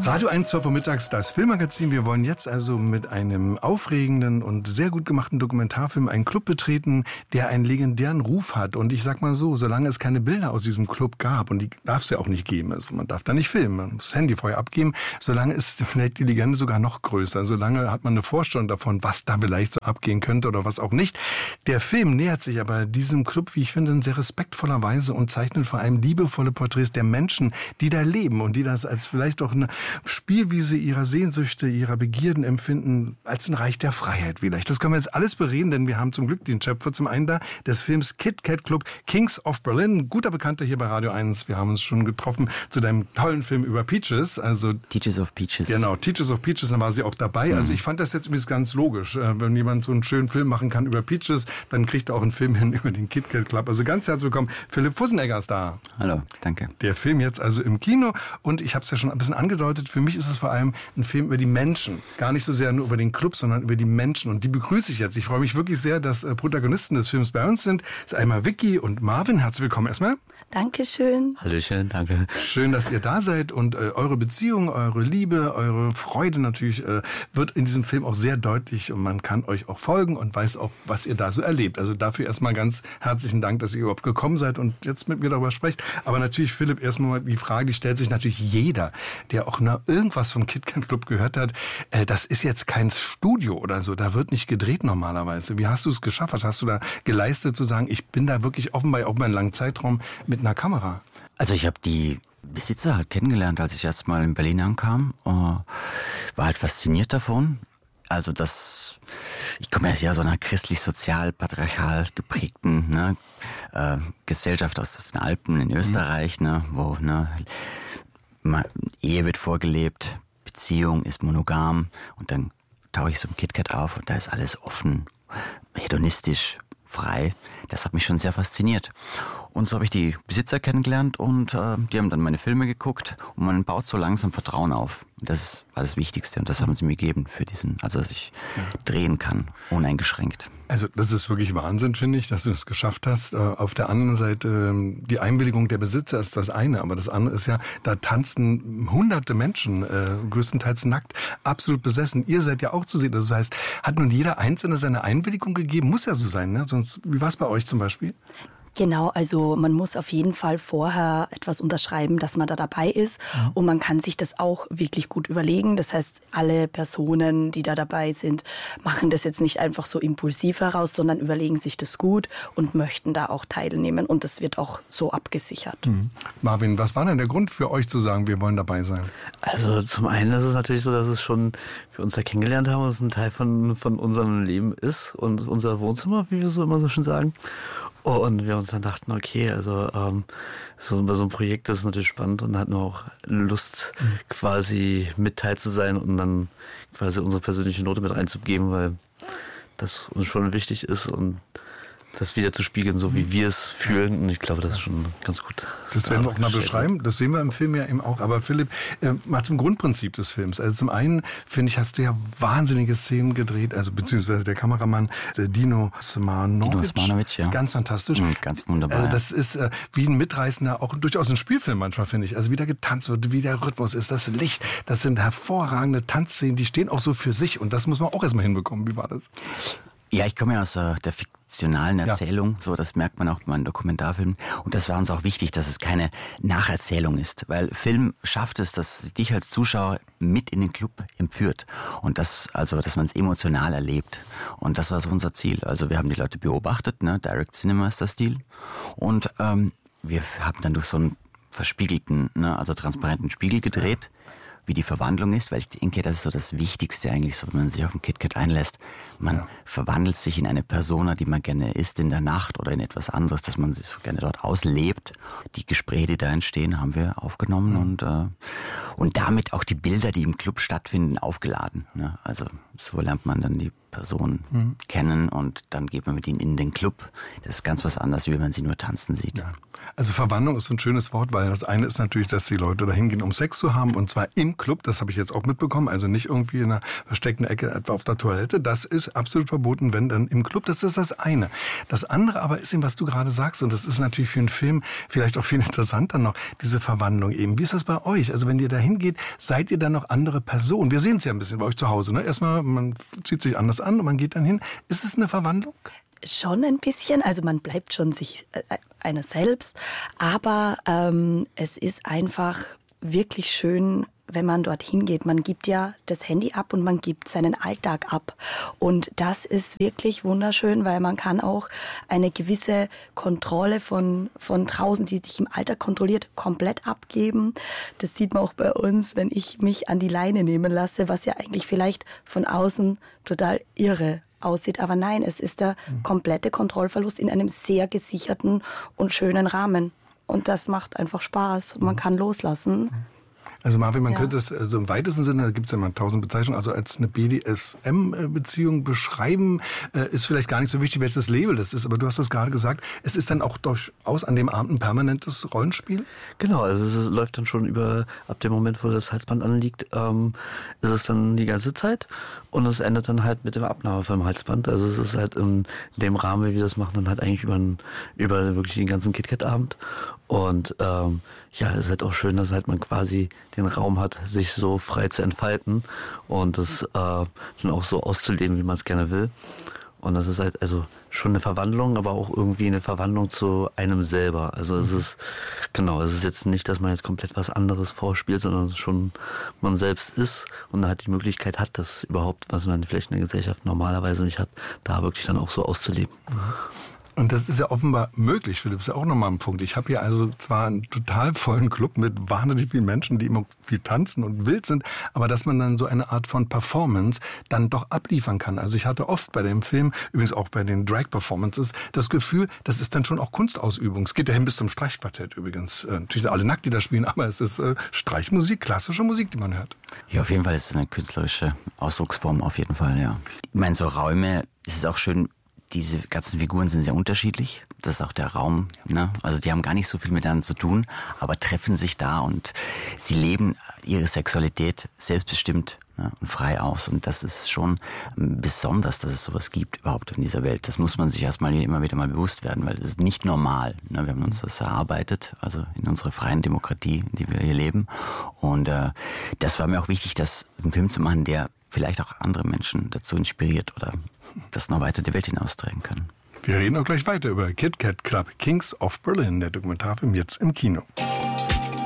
Radio 1, 12 Uhr mittags, das Filmmagazin. Wir wollen jetzt also mit einem aufregenden und sehr gut gemachten Dokumentarfilm einen Club betreten, der einen legendären Ruf hat. Und ich sag mal so, solange es keine Bilder aus diesem Club gab, und die darf es ja auch nicht geben, also man darf da nicht filmen, man muss das Handy vorher abgeben, solange ist vielleicht die Legende sogar noch größer. Solange hat man eine Vorstellung davon, was da vielleicht so abgehen könnte oder was auch nicht. Der Film nähert sich aber diesem Club, wie ich finde, in sehr respektvoller Weise und zeichnet vor allem liebevolle Porträts der Menschen, die da leben und die das als vielleicht auch eine Spielwiese ihrer Sehnsüchte, ihrer Begierden empfinden, als ein Reich der Freiheit vielleicht. Das können wir jetzt alles bereden, denn wir haben zum Glück den Schöpfer zum einen da, des Films Kit Kat Club, Kings of Berlin, guter Bekannter hier bei Radio 1. Wir haben uns schon getroffen zu deinem tollen Film über Peaches. Also Teachers of Peaches. Genau, Teachers of Peaches, da war sie auch dabei. Also ich fand das jetzt übrigens ganz logisch. Wenn jemand so einen schönen Film machen kann über Peaches, dann kriegt er auch einen Film hin über den Kit Kat Club. Also ganz herzlich willkommen. Philipp Fussenegger ist da. Hallo, danke. Der Film jetzt also im Kino und ich habe es ja schon ein bisschen angedeutet, für mich ist es vor allem ein Film über die Menschen. Gar nicht so sehr nur über den Club, sondern über die Menschen und die begrüße ich jetzt. Ich freue mich wirklich sehr, dass Protagonisten des Films bei uns sind. Das ist einmal Vicky und Marvin. Herzlich willkommen erstmal. Dankeschön. Hallöchen, danke. Schön, dass ihr da seid und eure Beziehung, eure Liebe, eure Freude natürlich wird in diesem Film auch sehr deutlich und man kann euch auch folgen und weiß auch, was ihr da so erlebt. Also dafür erstmal ganz herzlichen Dank, dass ihr überhaupt gekommen seid und jetzt mit mir darüber sprecht. Aber natürlich, Philipp, erstmal die Frage, die stellt sich natürlich jeder, der auch noch irgendwas vom Kit Kat Club gehört hat. Das ist jetzt kein Studio oder so, da wird nicht gedreht normalerweise. Wie hast du es geschafft? Was hast du da geleistet, zu sagen, ich bin da wirklich offenbar auch mal einen langen Zeitraum mit einer Kamera? Also ich habe die Besitzer halt kennengelernt, als ich erst mal in Berlin ankam. War halt fasziniert davon. Also ich komme ja aus so einer christlich-sozial-patriarchal geprägten Gesellschaft aus den Alpen in Österreich, wo Ehe wird vorgelebt, Beziehung ist monogam und dann tauche ich so im Kit Kat auf und da ist alles offen, hedonistisch, frei. Das hat mich schon sehr fasziniert. Und so habe ich die Besitzer kennengelernt und die haben dann meine Filme geguckt und man baut so langsam Vertrauen auf. Das war das Wichtigste und das haben sie mir gegeben also dass ich drehen kann, uneingeschränkt. Also das ist wirklich Wahnsinn, finde ich, dass du das geschafft hast. Auf der anderen Seite, die Einwilligung der Besitzer ist das eine, aber das andere ist ja, da tanzen hunderte Menschen, größtenteils nackt, absolut besessen. Ihr seid ja auch zu sehen. Das heißt, hat nun jeder Einzelne seine Einwilligung gegeben? Muss ja so sein, ne? Sonst, wie war es bei euch zum Beispiel? Genau, also man muss auf jeden Fall vorher etwas unterschreiben, dass man da dabei ist und man kann sich das auch wirklich gut überlegen. Das heißt, alle Personen, die da dabei sind, machen das jetzt nicht einfach so impulsiv heraus, sondern überlegen sich das gut und möchten da auch teilnehmen und das wird auch so abgesichert. Marvin, was war denn der Grund für euch zu sagen, wir wollen dabei sein? Also zum einen ist es natürlich so, dass es schon für uns ja kennengelernt haben, dass es ein Teil von unserem Leben ist und unser Wohnzimmer, wie wir so immer so schön sagen. Und wir uns dann dachten, okay, also bei so einem Projekt das ist natürlich spannend und hatten auch Lust, quasi mit teil zu sein und dann quasi unsere persönliche Note mit reinzugeben, weil das uns schon wichtig ist und das wieder zu spiegeln, so wie wir es fühlen. Und ich glaube, das ist schon ganz gut. Das werden wir auch mal beschreiben. Das sehen wir im Film ja eben auch. Aber Philipp, mal zum Grundprinzip des Films. Also zum einen, finde ich, hast du ja wahnsinnige Szenen gedreht, also beziehungsweise der Kameramann Dino Smanovic, ja. Ganz fantastisch. Ganz wunderbar. Also das ist wie ein mitreißender, auch durchaus ein Spielfilm manchmal, finde ich. Also wie da getanzt wird, wie der Rhythmus ist, das Licht. Das sind hervorragende Tanzszenen, die stehen auch so für sich. Und das muss man auch erstmal hinbekommen. Wie war das? Ja, ich komme ja aus der fiktionalen Erzählung, so das merkt man auch bei meinen Dokumentarfilmen. Und das war uns auch wichtig, dass es keine Nacherzählung ist, weil Film schafft es, dass dich als Zuschauer mit in den Club entführt und dass man es emotional erlebt. Und das war so unser Ziel. Also wir haben die Leute beobachtet, Direct Cinema ist der Stil. Und wir haben dann durch so einen verspiegelten, transparenten Spiegel gedreht, wie die Verwandlung ist, weil ich denke, das ist so das Wichtigste eigentlich, so, wenn man sich auf den Kit Kat einlässt. Man verwandelt sich in eine Persona, die man gerne ist in der Nacht oder in etwas anderes, dass man sich so gerne dort auslebt. Die Gespräche, die da entstehen, haben wir aufgenommen und damit auch die Bilder, die im Club stattfinden, aufgeladen. Ne? Also so lernt man dann die Person kennen und dann geht man mit ihnen in den Club. Das ist ganz was anderes, wie wenn man sie nur tanzen sieht. Ja. Also Verwandlung ist so ein schönes Wort, weil das eine ist natürlich, dass die Leute da hingehen, um Sex zu haben und zwar im Club, das habe ich jetzt auch mitbekommen, also nicht irgendwie in einer versteckten Ecke etwa auf der Toilette, das ist absolut verboten, wenn dann im Club, das ist das eine. Das andere aber ist eben, was du gerade sagst und das ist natürlich für einen Film vielleicht auch viel interessanter noch, diese Verwandlung eben. Wie ist das bei euch? Also wenn ihr da dahin geht, seid ihr dann noch andere Personen? Wir sehen es ja ein bisschen bei euch zu Hause. Ne? Erstmal, man zieht sich anders an und man geht dann hin. Ist es eine Verwandlung? Schon ein bisschen, also man bleibt schon sich einer selbst, aber es ist einfach wirklich schön, wenn man dorthin geht. Man gibt ja das Handy ab und man gibt seinen Alltag ab. Und das ist wirklich wunderschön, weil man kann auch eine gewisse Kontrolle von draußen, die sich im Alltag kontrolliert, komplett abgeben. Das sieht man auch bei uns, wenn ich mich an die Leine nehmen lasse, was ja eigentlich vielleicht von außen total irre aussieht. Aber nein, es ist der komplette Kontrollverlust in einem sehr gesicherten und schönen Rahmen. Und das macht einfach Spaß. Man kann loslassen. Also Marvin, man könnte es also im weitesten Sinne, da gibt es ja mal 1000 Bezeichnungen, also als eine BDSM-Beziehung beschreiben, ist vielleicht gar nicht so wichtig, welches Label das ist, aber du hast das gerade gesagt, es ist dann auch durchaus an dem Abend ein permanentes Rollenspiel? Genau, also es läuft dann schon ab dem Moment, wo das Halsband anliegt, ist es dann die ganze Zeit und es endet dann halt mit der Abnahme vom Halsband. Also es ist halt in dem Rahmen, wie wir das machen, dann halt eigentlich über wirklich den ganzen KitKat-Abend. Und es ist halt auch schön, dass halt man quasi den Raum hat, sich so frei zu entfalten und das dann auch so auszuleben, wie man es gerne will. Und das ist halt also schon eine Verwandlung, aber auch irgendwie eine Verwandlung zu einem selber. Also es ist jetzt nicht, dass man jetzt komplett was anderes vorspielt, sondern schon man selbst ist und halt die Möglichkeit hat, das überhaupt, was man vielleicht in der Gesellschaft normalerweise nicht hat, da wirklich dann auch so auszuleben. Und das ist ja offenbar möglich, Philipp, ist ja auch nochmal ein Punkt. Ich habe hier also zwar einen total vollen Club mit wahnsinnig vielen Menschen, die immer viel tanzen und wild sind, aber dass man dann so eine Art von Performance dann doch abliefern kann. Also ich hatte oft bei dem Film, übrigens auch bei den Drag-Performances, das Gefühl, das ist dann schon auch Kunstausübung. Es geht ja hin bis zum Streichquartett übrigens. Natürlich alle nackt, die da spielen, aber es ist Streichmusik, klassische Musik, die man hört. Ja, auf jeden Fall ist es eine künstlerische Ausdrucksform, auf jeden Fall, ja. Ich meine, so Räume, es ist auch schön, diese ganzen Figuren sind sehr unterschiedlich. Das ist auch der Raum. Ne? Also die haben gar nicht so viel miteinander zu tun, aber treffen sich da und sie leben ihre Sexualität selbstbestimmt, ne, und frei aus. Und das ist schon besonders, dass es sowas gibt überhaupt in dieser Welt. Das muss man sich erstmal immer wieder mal bewusst werden, weil das ist nicht normal. Ne? Wir haben uns das erarbeitet, also in unserer freien Demokratie, in der wir hier leben. Und das war mir auch wichtig, das einen Film zu machen, der vielleicht auch andere Menschen dazu inspiriert oder das noch weiter die Welt hinaustragen kann. Wir reden auch gleich weiter über KitKat Club Kings of Berlin, der Dokumentarfilm jetzt im Kino.